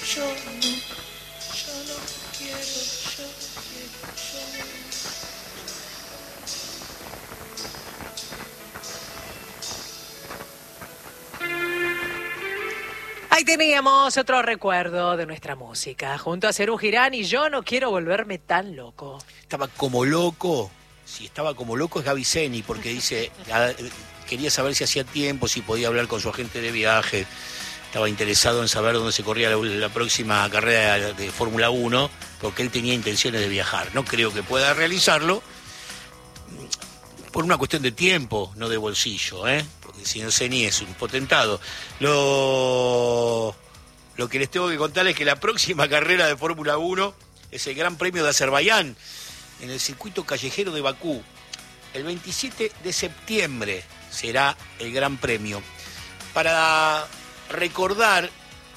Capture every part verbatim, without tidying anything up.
yo no, yo no quiero, yo quiero, yo no. Ahí teníamos otro recuerdo de nuestra música, junto a Serú Girán y Yo no quiero volverme tan loco. Estaba como loco, si estaba como loco es Gaby Zeni, porque dice, quería saber si hacía tiempo, si podía hablar con su agente de viaje, estaba interesado en saber dónde se corría la, la próxima carrera de, de Fórmula uno, porque él tenía intenciones de viajar. No creo que pueda realizarlo, por una cuestión de tiempo, no de bolsillo, ¿eh? Porque el señor Zeni es un potentado. Lo, lo que les tengo que contar es que la próxima carrera de Fórmula uno es el Gran Premio de Azerbaiyán, en el circuito callejero de Bakú. El veintisiete de septiembre será el Gran Premio. Para recordar,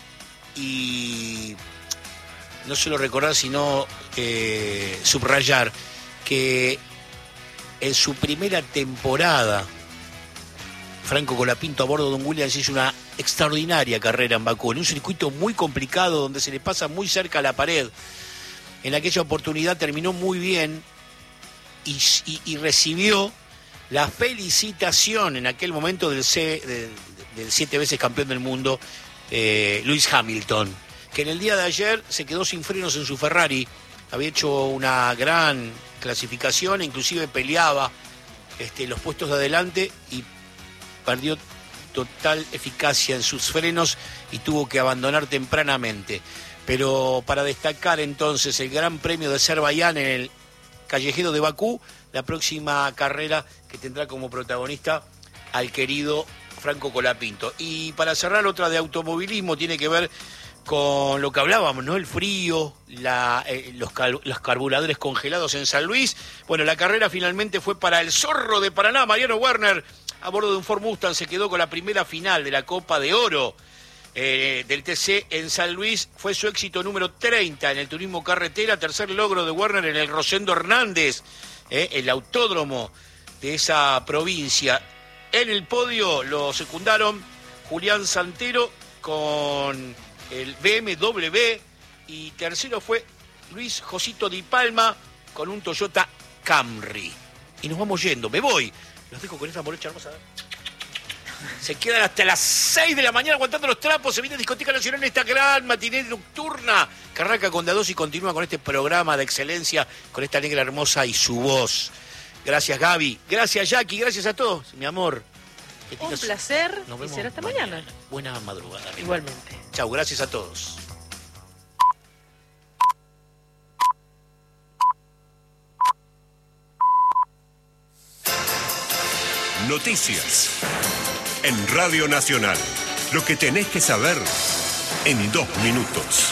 y no solo recordar, sino eh, subrayar, que en su primera temporada, Franco Colapinto a bordo de un Williams hizo una extraordinaria carrera en Bakú, en un circuito muy complicado donde se le pasa muy cerca a la pared. En aquella oportunidad terminó muy bien y, y, y recibió la felicitación en aquel momento del, C, del, del siete veces campeón del mundo, eh, Lewis Hamilton, que en el día de ayer se quedó sin frenos en su Ferrari. Había hecho una gran clasificación, inclusive peleaba este, los puestos de adelante y perdió total eficacia en sus frenos y tuvo que abandonar tempranamente. Pero para destacar entonces el Gran Premio de Azerbaiyán en el callejero de Bakú, la próxima carrera que tendrá como protagonista al querido Franco Colapinto. Y para cerrar, otra de automovilismo tiene que ver con lo que hablábamos, ¿no? El frío, la, eh, los, car los carburadores congelados en San Luis. Bueno, la carrera finalmente fue para el Zorro de Paraná. Mariano Werner, a bordo de un Ford Mustang, se quedó con la primera final de la Copa de Oro eh, del T C en San Luis. Fue su éxito número treinta en el turismo carretera, tercer logro de Werner en el Rosendo Hernández, eh, el autódromo de esa provincia. En el podio lo secundaron Julián Santero con el B M W, y tercero fue Luis Josito Di Palma con un Toyota Camry. Y nos vamos yendo, me voy. Los dejo con esta morocha hermosa. Se quedan hasta las seis de la mañana aguantando los trapos. Se viene Discoteca Nacional en esta gran matiné nocturna que arranca con Dados y continúa con este programa de excelencia, con esta negra hermosa y su voz. Gracias, Gaby. Gracias, Jackie. Gracias a todos, mi amor. Un placer y será hasta mañana. mañana. Buena madrugada. Amigo. Igualmente. Chau, gracias a todos. Noticias en Radio Nacional. Lo que tenés que saber en dos minutos.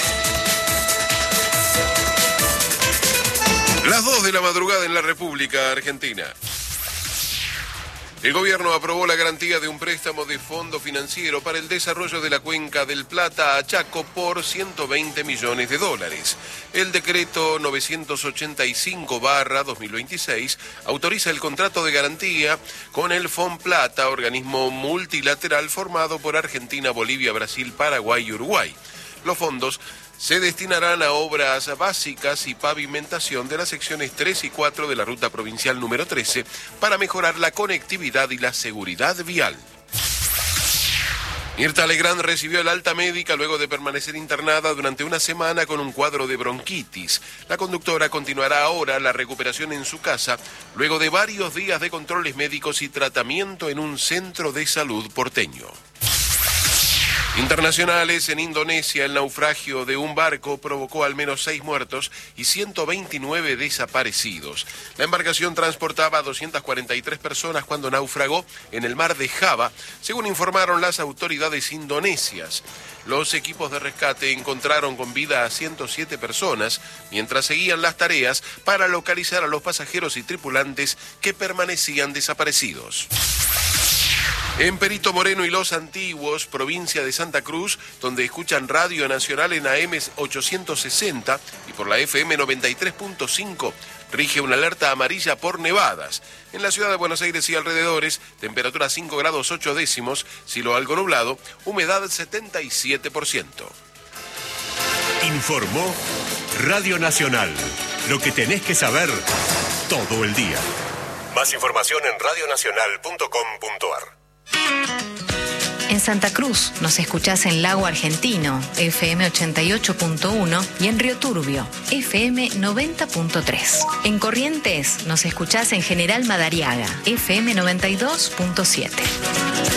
Las dos de la madrugada en la República Argentina. El gobierno aprobó la garantía de un préstamo de fondo financiero para el desarrollo de la cuenca del Plata a Chaco por ciento veinte millones de dólares. El decreto novecientos ochenta y cinco barra dos mil veintiséis autoriza el contrato de garantía con el FONPLATA, organismo multilateral formado por Argentina, Bolivia, Brasil, Paraguay y Uruguay. Los fondos se destinarán a obras básicas y pavimentación de las secciones tres y cuatro de la ruta provincial número trece para mejorar la conectividad y la seguridad vial. Mirta Legrand recibió el alta médica luego de permanecer internada durante una semana con un cuadro de bronquitis. La conductora continuará ahora la recuperación en su casa luego de varios días de controles médicos y tratamiento en un centro de salud porteño. Internacionales, en Indonesia, el naufragio de un barco provocó al menos seis muertos y ciento veintinueve desaparecidos. La embarcación transportaba a doscientas cuarenta y tres personas cuando naufragó en el mar de Java, según informaron las autoridades indonesias. Los equipos de rescate encontraron con vida a ciento siete personas, mientras seguían las tareas para localizar a los pasajeros y tripulantes que permanecían desaparecidos. En Perito Moreno y Los Antiguos, provincia de Santa Cruz, donde escuchan Radio Nacional en A M ochocientos sesenta y por la F M noventa y tres punto cinco, rige una alerta amarilla por nevadas. En la ciudad de Buenos Aires y alrededores, temperatura cinco grados ocho décimos, cielo algo nublado, humedad setenta y siete por ciento. Informó Radio Nacional. Lo que tenés que saber todo el día. Más información en radio nacional punto com punto a r. En Santa Cruz nos escuchás en Lago Argentino, F M ochenta y ocho punto uno, y en Río Turbio, F M noventa punto tres. En Corrientes nos escuchás en General Madariaga, F M noventa y dos punto siete.